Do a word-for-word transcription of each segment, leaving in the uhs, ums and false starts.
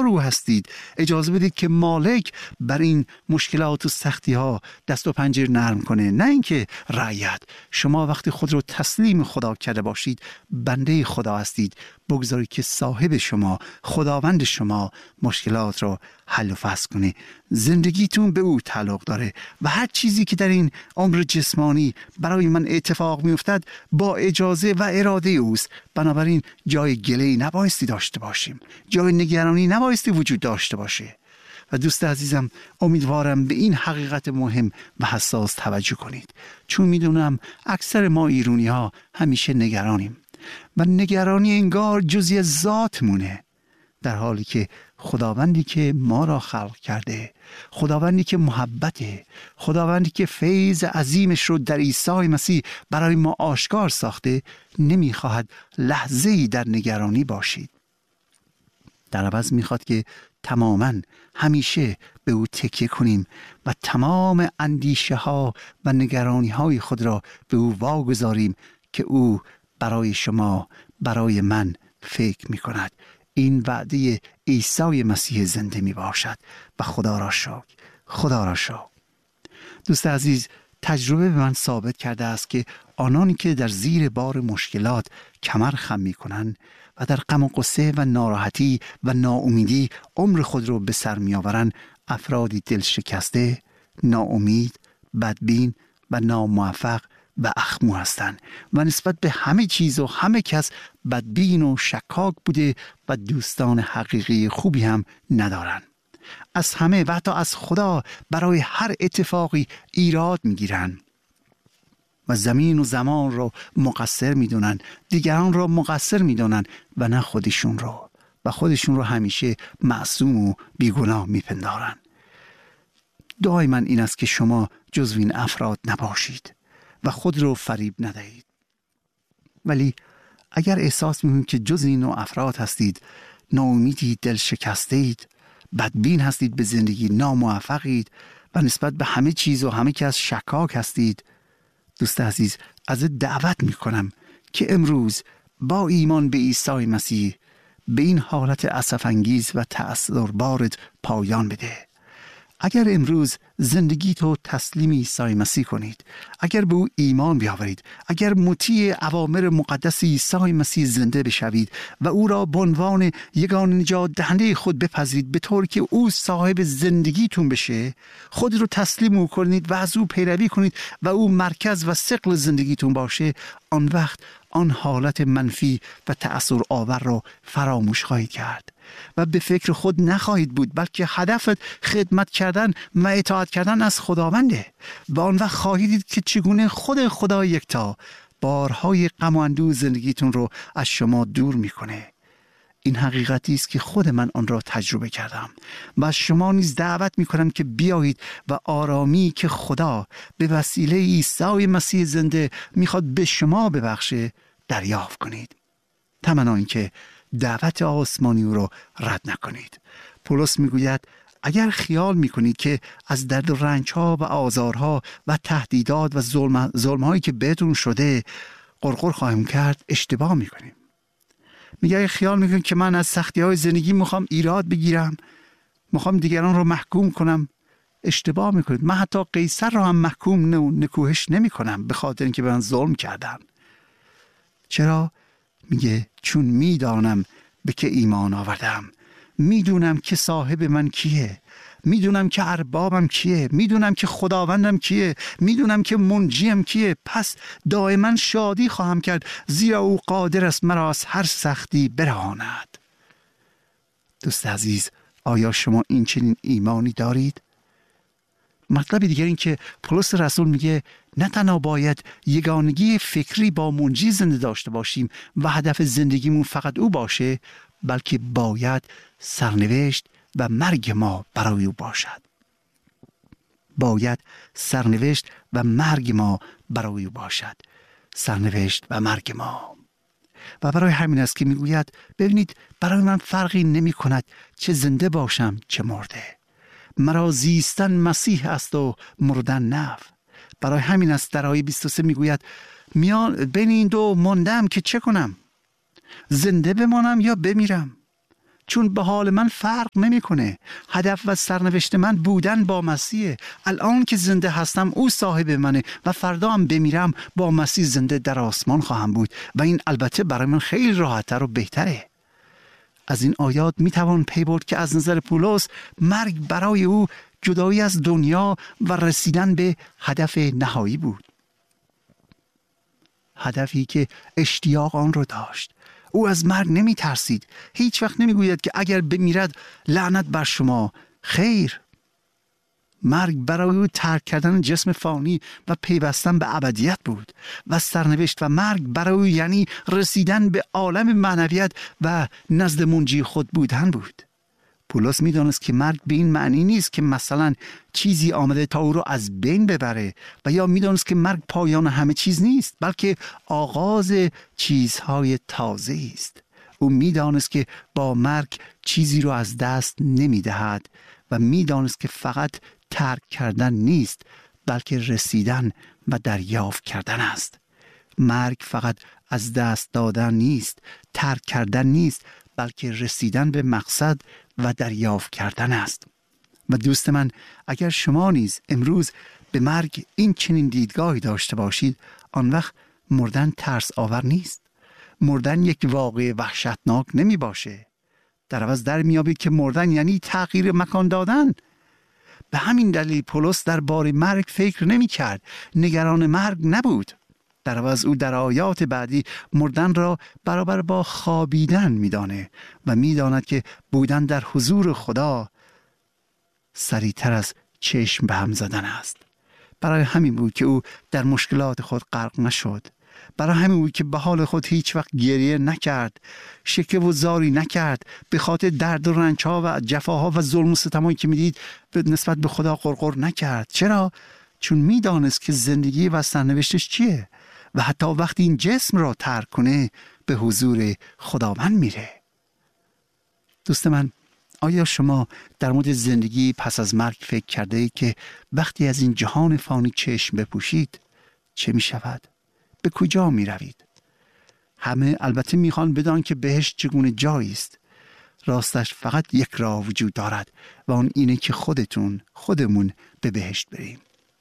روح هستید. اجازه بدید که مالک بر این مشکلات و سختی ها دست و پنجه نرم کنه، نه اینکه رعیت. شما وقتی خود رو تسلیم خدا کرده باشید، بنده خدا هستید. بگذارید که صاحب شما، خداوند شما، مشکلات رو حل و فصل کنه. زندگیتون به او تعلق داره و هر چیزی که در این عمر جسمانی برای من اتفاق می افتد با اجازه و اراده اوست. بنابراین جای گله‌ای نبایستی داشته باشیم، جای نگرانی نبایستی وجود داشته باشه. و دوست عزیزم، امیدوارم به این حقیقت مهم و حساس توجه کنید، چون میدونم اکثر ما ایرانی ها همیشه نگرانیم و نگرانی انگار جزئی ذاتمونه، در حالی که خداوندی که ما را خلق کرده، خداوندی که محبته، خداوندی که فیض عظیمش رو در عیسی مسیح برای ما آشکار ساخته، نمیخواهد لحظه‌ای در نگرانی باشید. در عوض میخواد که تماماً همیشه به او تکیه کنیم و تمام اندیشه ها و نگرانی های خود را به او واگذاریم که او برای شما، برای من فکر میکند. این وعده عیسی مسیح زنده می باشد و خدا را شکر، خدا را شکر. دوست عزیز، تجربه به من ثابت کرده است که آنانی که در زیر بار مشکلات کمر خم می کنند و در غم و غصه و ناراحتی و ناامیدی عمر خود را به سر می آورند، افرادی دل شکسته، ناامید، بدبین و ناموفق و اخمو هستند و نسبت به همه چیز و همه کس بدبین و شکاک بوده و دوستان حقیقی خوبی هم ندارند. از همه و حتی از خدا برای هر اتفاقی ایراد میگیرند و زمین و زمان را مقصر میدونن، دیگران را مقصر میدونن و نه خودشون را، و خودشون را همیشه معصوم و بیگناه میپندارن. دعای من این است که شما جزو این افراد نباشید و خود رو فریب ندهید. ولی اگر احساس می‌کنید که جز این نوع افراد هستید، ناامیدید، دل شکسته اید، بدبین هستید به زندگی، ناموفقید و نسبت به همه چیز و همه کس شکاک هستید، دوست عزیز، از دعوت می‌کنم که امروز با ایمان به عیسی مسیح به این حالت اسف انگیز و تأثیربارت پایان بده. اگر امروز زندگی تو تسلیم عیسی مسیح کنید، اگر به او ایمان بیاورید، اگر مطیع اوامر مقدس عیسی مسیح زنده بشوید و او را به عنوان یگانه نجات دهنده خود بپذیرید، به طوری که او صاحب زندگیتون بشه، خود رو تسلیم او کنید و از او پیروی کنید و او مرکز و ثقل زندگیتون باشه، آن وقت آن حالت منفی و تأثیر آور را فراموش خواهید کرد و به فکر خود نخواهید بود، بلکه هدفت خدمت کردن و اطاعت کردن از خداونده و آن وقت خواهید دید که چگونه خود خدا یکتا بارهای غم و اندوه زندگیتون رو از شما دور میکنه. این حقیقتی است که خود من آن را تجربه کردم و از شما نیز دعوت میکنم که بیایید و آرامی که خدا به وسیله عیسی مسیح زنده میخواد به شما ببخشه دریافت کنید. تمنا این که دعوت آسمانی او را رد نکنید. پولس میگوید اگر خیال میکنید که از درد و رنجها و آزارها و تهدیدات و ظلم ظلمهایی که بهتون شده قرقر خواهیم کرد، اشتباه میکنیم. میگه اگر خیال میکنید که من از سختی های زندگی میخوام ایراد بگیرم، میخوام دیگران رو محکوم کنم، اشتباه میکنید. من حتی قیصر رو هم محکوم نکوهش نمیکنم به خاطر اینکه به من ظلم کردن. چرا؟ میگه چون میدانم به که ایمان آوردم، میدونم که صاحب من کیه، میدونم که اربابم کیه، میدونم که خداوندم کیه، میدونم که منجیم کیه، پس دائما شادی خواهم کرد، زیرا او قادر است مرا از هر سختی برهاند. دوست عزیز، آیا شما این چنین ایمانی دارید؟ مطلب دیگر این که پولس رسول میگه نه تنها باید یگانگی فکری با منجی زنده داشته باشیم و هدف زندگیمون فقط او باشه، بلکه باید سرنوشت و مرگ ما برای او باشد. باید سرنوشت و مرگ ما برای او باشد. سرنوشت و مرگ ما. و برای همین است که میگوید ببینید برای من فرقی نمی کند چه زنده باشم چه مرده. مرا زیستن مسیح است و مردن نفع. برای همین است در آیه بیست و سه میگوید میان بین این دو ماندم که چه کنم؟ زنده بمانم یا بمیرم؟ چون به حال من فرق نمیکنه. هدف و سرنوشت من بودن با مسیحه. الان که زنده هستم او صاحب منه و فردا هم بمیرم با مسیح زنده در آسمان خواهم بود و این البته برای من خیلی راحت‌تر و بهتره. از این آیات میتوان پی برد که از نظر پولس مرگ برای او جدایی از دنیا و رسیدن به هدف نهایی بود. هدفی که اشتیاق آن رو داشت. او از مرگ نمی ترسید. هیچ وقت نمی گوید که اگر بمیرد لعنت بر شما. خیر، مرگ برای او ترک کردن جسم فانی و پیوستن به ابدیت بود و سرنوشت و مرگ برای او یعنی رسیدن به عالم معنویت و نزد منجی خود بودن بود. پولس می دانست که مرگ به این معنی نیست که مثلا چیزی آمده تا او را از بین ببره و یا می دانست که مرگ پایان همه چیز نیست، بلکه آغاز چیزهای تازه است. او می دانست که با مرگ چیزی را از دست نمی دهد و می دانست که فقط ترک کردن نیست، بلکه رسیدن و دریافت کردن است. مرگ فقط از دست دادن نیست، ترک کردن نیست، بلکه رسیدن به مقصد و دریافت کردن است. و دوست من، اگر شما نیز امروز به مرگ این چنین دیدگاهی داشته باشید، آن وقت مردن ترس آور نیست. مردن یک واقعه وحشتناک نمی باشه. در عوض در میابید که مردن یعنی تغییر مکان دادن. به همین دلیل پولس درباره مرگ فکر نمی کرد، نگران مرگ نبود. در عوض او در آیات بعدی مردن را برابر با خوابیدن می دانه و می داند که بودن در حضور خدا سریعتر از چشم به هم زدن است. برای همین بود که او در مشکلات خود غرق نشد. برای همین بود که به حال خود هیچ وقت گریه نکرد، شکوه و زاری نکرد، به خاطر درد و رنج‌ها و جفاها و ظلم و ستمایی که میدید نسبت به خدا غرغر نکرد. چرا؟ چون میدانست که زندگی و سرنوشتش چیه و حتی وقتی این جسم را ترک کنه به حضور خداوند میره. دوست من، آیا شما در مورد زندگی پس از مرگ فکر کرده ای که وقتی از این جهان فانی چشم بپوشید چه می شود؟ به کجا می روید؟ همه البته می خوان بدان که بهشت چگونه جایی است. راستش فقط یک راه وجود دارد و آن اینه که خودتون خودمون به بهشت بریم.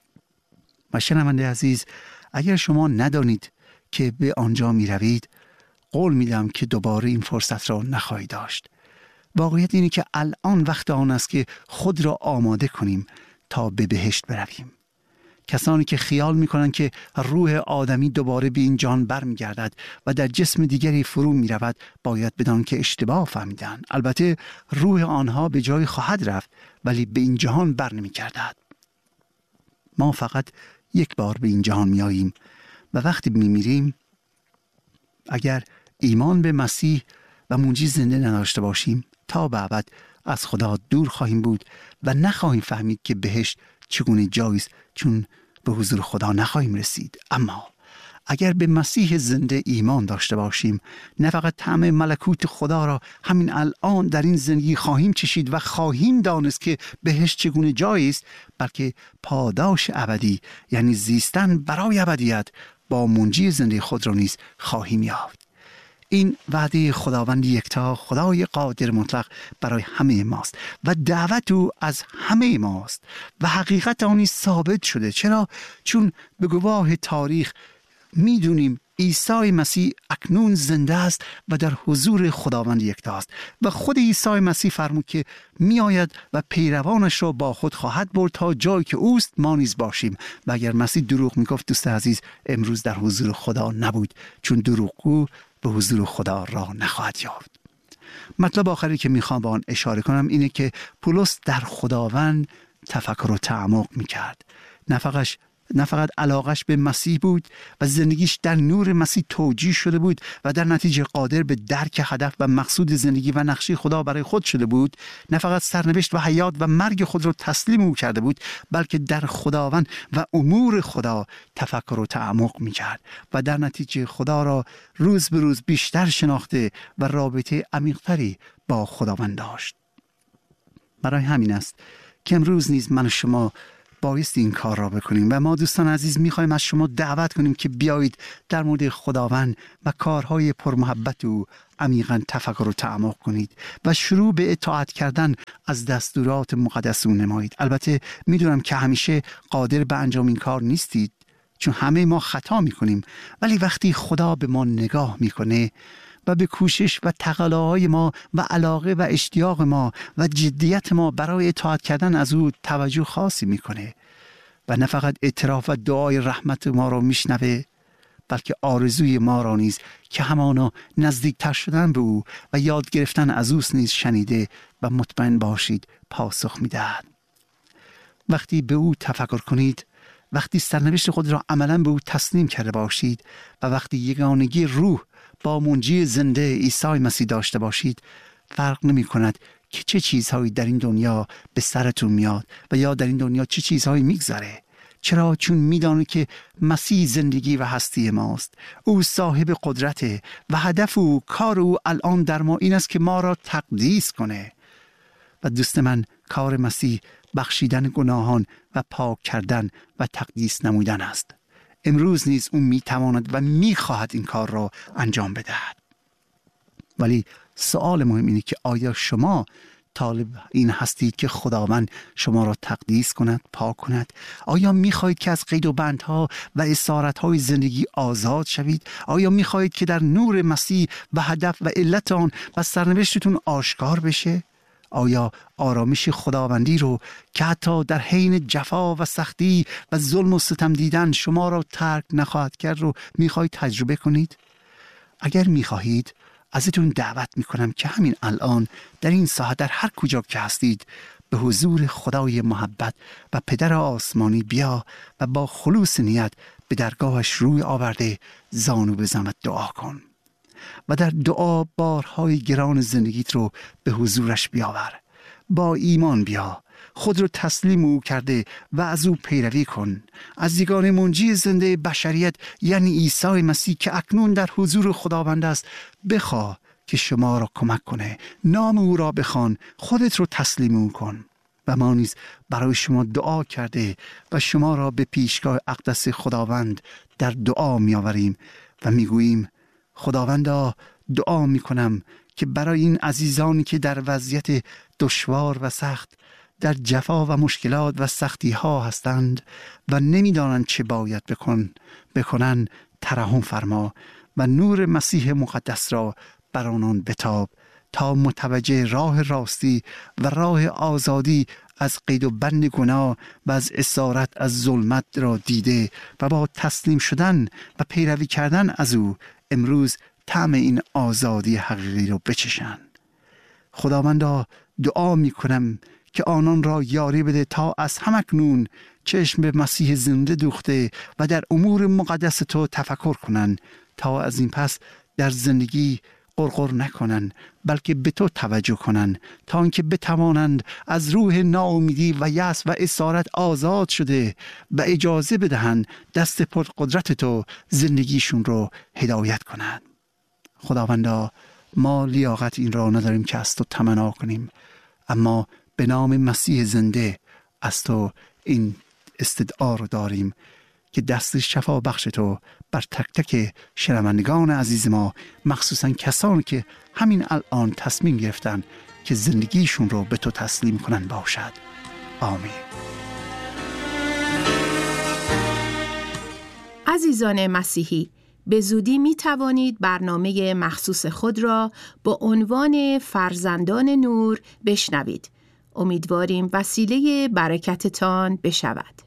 و شنونده عزیز، اگر شما ندانید که به آنجا می روید، قول می دهم که دوباره این فرصت را نخواهید داشت. واقعیت اینه که الان وقت آن است که خود را آماده کنیم تا به بهشت برویم. کسانی که خیال میکنند که روح آدمی دوباره به این جهان برمیگردد و در جسم دیگری فرو میرود، باید بدان که اشتباه فهمیدن. البته روح آنها به جای خواهد رفت، ولی به این جهان بر نمیگردد. ما فقط یک بار به این جهان میاییم و وقتی میمیریم، اگر ایمان به مسیح و منجی زنده نداشته باشیم، تا به ابد از خدا دور خواهیم بود و نخواهیم فهمید که بهشت چگونه جایی است، چون به حضور خدا نخواهیم رسید. اما اگر به مسیح زنده ایمان داشته باشیم، نه فقط طعم ملکوت خدا را همین الان در این زندگی خواهیم چشید و خواهیم دانست که بهشت چگونه جایی است، بلکه پاداش ابدی یعنی زیستن برای ابدیت با منجی زنده خود را نیز خواهیم یافت. این وعده خداوند یکتا، خدای قادر مطلق برای همه ماست و دعوت او از همه ماست و حقیقت آنی ثابت شده. چرا؟ چون به گواه تاریخ میدونیم عیسی مسیح اکنون زنده است و در حضور خداوند یکتا است و خود عیسی مسیح فرمود که می آید و پیروانش را با خود خواهد برد تا جایی که اوست ما نیز باشیم. و اگر مسیح دروغ می گفت، دوست عزیز، امروز در حضور خدا نبود، چون دروغگو به حضور خدا را نخواهد یافت. مطلب آخری که میخوام با آن اشاره کنم اینه که پولس در خداوند تفکر و تعمق میکرد. نه فقط نه فقط علاقش به مسیح بود و زندگیش در نور مسیح توجیه شده بود و در نتیجه قادر به درک هدف و مقصود زندگی و نقشه خدا برای خود شده بود. نه فقط سرنوشت و حیات و مرگ خود را تسلیم او کرده بود، بلکه در خداوند و امور خدا تفکر و تعمق می‌کرد و در نتیجه خدا را روز به روز بیشتر شناخته و رابطه عمیق‌تری با خداوند داشت. برای همین است که امروز نیز من و شما بایست این کار را بکنیم و ما دوستان عزیز میخوایم از شما دعوت کنیم که بیایید در مورد خداوند و کارهای پرمحبت او عمیقاً تفکر و تعمق کنید و شروع به اطاعت کردن از دستورات مقدس او نمایید. البته میدونم که همیشه قادر به انجام این کار نیستید، چون همه ما خطا میکنیم، ولی وقتی خدا به ما نگاه میکنه و به کوشش و تقلاهای ما و علاقه و اشتیاق ما و جدیت ما برای اطاعت کردن از او توجه خاصی میکنه و نه فقط اعتراف و دعای رحمت ما را میشنوه، بلکه آرزوی ما را نیز که همانا نزدیکتر شدن به او و یاد گرفتن از اوست نیز شنیده و مطمئن باشید پاسخ میدهد. وقتی به او تفکر کنید، وقتی سرنوشت خود را عملا به او تسلیم کرده باشید و وقتی یگانگی روح با منجی زنده عیسی مسیح داشته باشید، فرق نمی کند که چه چیزهایی در این دنیا به سرتون میاد و یا در این دنیا چه چیزهایی میگذره. چرا؟ چون میدانه که مسیح زندگی و هستی ماست. او صاحب قدرته و هدف او، کار او الان در ما این است که ما را تقدیس کنه. و دوست من، کار مسیح بخشیدن گناهان و پاک کردن و تقدیس نمودن است. امروز نیز اون میتواند و میخواهد این کار را انجام بدهد. ولی سوال مهم اینه که آیا شما طالب این هستید که خداوند شما را تقدیس کند، پاک کند؟ آیا میخواهید که از قید و بندها و اسارتهای زندگی آزاد شوید؟ آیا میخواهید که در نور مسیح و هدف و علت آن و سرنوشتتون آشکار بشه؟ آیا آرامش خداوندی رو که حتی در حین جفا و سختی و ظلم و ستم دیدن شما را ترک نخواهد کرد رو میخواهید تجربه کنید؟ اگر میخواهید، ازتون دعوت میکنم که همین الان در این ساعت در هر کجا که هستید به حضور خدای محبت و پدر آسمانی بیا و با خلوص نیت به درگاهش روی آورده زانو بزن و دعا کن و در دعا بارهای گران زندگیت رو به حضورش بیاور. با ایمان بیا، خود رو تسلیم او کرده و از او پیروی کن. از یگانه منجی زنده بشریت یعنی عیسی مسیح که اکنون در حضور خداوند است بخواه که شما را کمک کنه. نام او را بخوان، خودت رو تسلیم او کن. و ما نیز برای شما دعا کرده و شما را به پیشگاه اقدس خداوند در دعا می آوریم و می گوییم خداوندا، دعا می کنم که برای این عزیزانی که در وضعیت دشوار و سخت، در جفا و مشکلات و سختی ها هستند و نمی دانند چه باید بکن بکنن، ترحم فرما و نور مسیح مقدس را بر آنان بتاب تا متوجه راه راستی و راه آزادی از قید و بند گناه و از اسارت از ظلمت را دیده و با تسلیم شدن و پیروی کردن از او امروز طعم این آزادی حقیقی رو بچشن. خداوندا، دعا می کنم که آنان را یاری بده تا از همکنون چشم به مسیح زنده دوخته و در امور مقدس تو تفکر کنند تا از این پس در زندگی قرقر نکنند، بلکه به تو توجه کنند تا اینکه بتوانند از روح ناامیدی و یأس و اسارت آزاد شده و اجازه بدهند دست پر قدرت تو زندگیشون رو هدایت کنند. خداوندا، ما لیاقت این را نداریم که از تو تمنا کنیم، اما به نام مسیح زنده از تو این استدعا رو داریم که دست شفا بخش تو بر تک تک شنوندگان عزیز ما، مخصوصا کسانی که همین الان تصمیم گرفتن که زندگیشون رو به تو تسلیم کنن باشد. آمین. عزیزان مسیحی، به زودی می توانید برنامه مخصوص خود را با عنوان فرزندان نور بشنوید. امیدواریم وسیله برکتتان بشود.